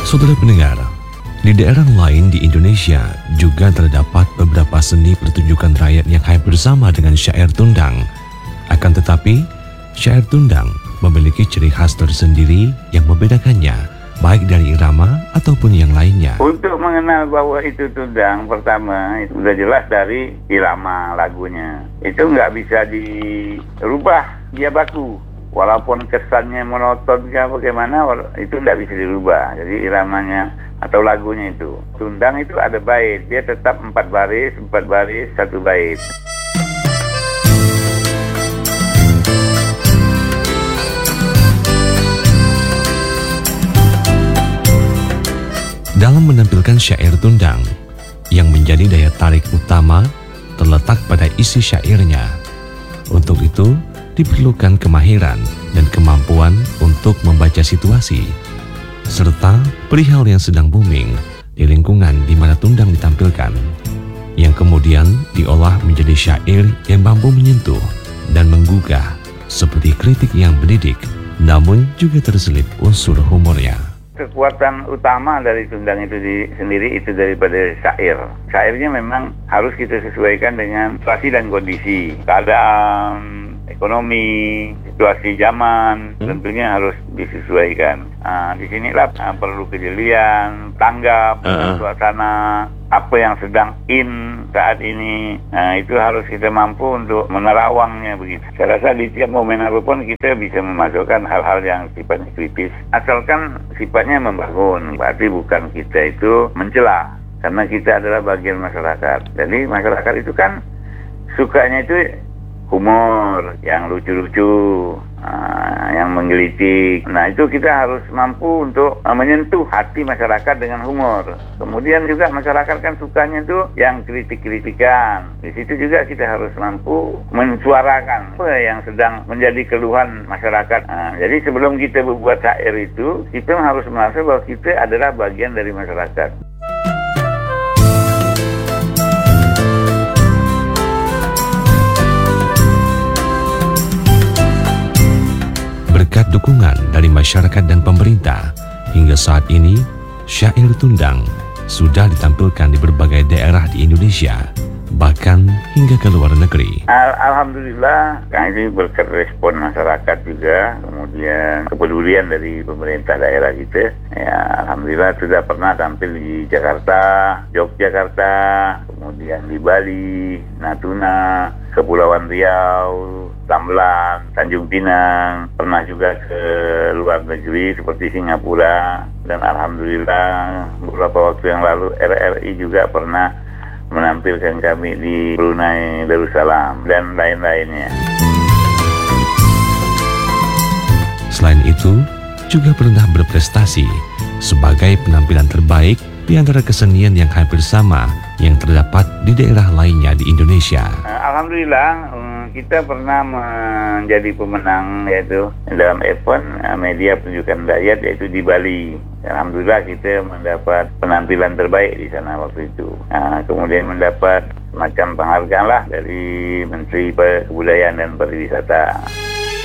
Saudara pendengar, di daerah lain di Indonesia juga terdapat beberapa seni pertunjukan rakyat yang hampir sama dengan syair tundang. Akan tetapi, syair tundang memiliki ciri khas tersendiri yang membedakannya, baik dari irama ataupun yang lainnya. Untuk mengenal bahwa itu tundang, pertama itu sudah jelas dari irama lagunya. Itu nggak bisa dirubah, dia baku. Walaupun kesannya monoton bagaimana, itu tidak bisa dirubah. Jadi iramanya atau lagunya itu. Tundang itu ada bait, dia tetap 4 baris, 1 bait. Dalam menampilkan syair tundang, yang menjadi daya tarik utama terletak pada isi syairnya. Untuk itu, diperlukan kemahiran dan kemampuan untuk membaca situasi, serta perihal yang sedang booming di lingkungan di mana tundang ditampilkan, yang kemudian diolah menjadi syair yang mampu menyentuh dan menggugah, seperti kritik yang mendidik, namun juga terselip unsur humornya. Kekuatan utama dari tundang itu sendiri itu daripada syair. Syairnya memang harus kita sesuaikan dengan situasi dan kondisi, keadaan ekonomi, situasi zaman, tentunya harus disesuaikan. Di sinilah perlu kejelian, tanggap dengan suasana apa yang sedang in saat ini. Itu harus kita mampu untuk menerawangnya begitu. Saya rasa di tiap momen apapun kita bisa memasukkan hal-hal yang sifatnya kritis, asalkan sifatnya membangun. Berarti bukan kita itu mencela, karena kita adalah bagian masyarakat. Jadi masyarakat itu kan sukanya itu humor, yang lucu-lucu, yang menggelitik. Nah, itu kita harus mampu untuk menyentuh hati masyarakat dengan humor. Kemudian juga masyarakat kan sukanya itu yang kritik-kritikan. Di situ juga kita harus mampu mensuarakan apa yang sedang menjadi keluhan masyarakat. Jadi sebelum kita berbuat syair itu, kita harus merasa bahwa kita adalah bagian dari masyarakat. Berkat dukungan dari masyarakat dan pemerintah, hingga saat ini syair tundang sudah ditampilkan di berbagai daerah di Indonesia, bahkan hingga ke luar negeri. Alhamdulillah, ini berkat respon masyarakat juga, kemudian kepedulian dari pemerintah daerah kita. Ya, alhamdulillah sudah pernah tampil di Jakarta, Yogyakarta, kemudian di Bali, Natuna, Kepulauan Riau, Tambelan, Tanjung Pinang, pernah juga ke luar negeri seperti Singapura, dan alhamdulillah beberapa waktu yang lalu RRI juga pernah menampilkan kami di Brunei Darussalam dan lain-lainnya. Selain itu, juga pernah berprestasi sebagai penampilan terbaik di antara kesenian yang hampir sama yang terdapat di daerah lainnya di Indonesia. Alhamdulillah, kita pernah menjadi pemenang yaitu dalam event media penunjukan rakyat yaitu di Bali. Alhamdulillah kita mendapat penampilan terbaik di sana waktu itu. Kemudian mendapat semacam penghargaan lah dari Menteri Kebudayaan dan Pariwisata.